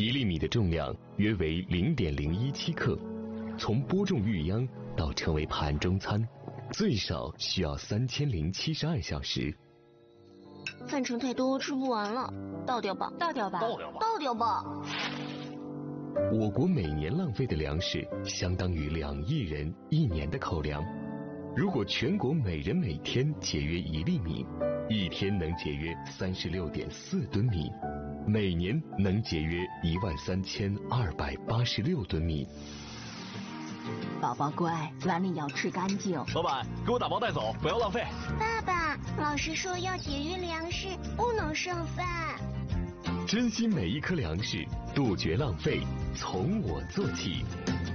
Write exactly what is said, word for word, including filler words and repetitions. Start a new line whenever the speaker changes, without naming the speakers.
一粒米的重量约为零点零一七克，从播种育秧到成为盘中餐，最少需要三千零七十二小时。
饭盛太多，吃不完了，倒掉吧，
倒掉吧，
倒掉吧，
倒掉吧。
我国每年浪费的粮食相当于两亿人一年的口粮。如果全国每人每天节约一粒米，一天能节约三十六点四吨米，每年能节约一万三千二百八十六吨米。
宝宝乖，碗里要吃干净。
老板，给我打包带走，不要浪费。
爸爸，老师说要节约粮食，不能剩饭。
珍惜每一颗粮食，杜绝浪费，从我做起。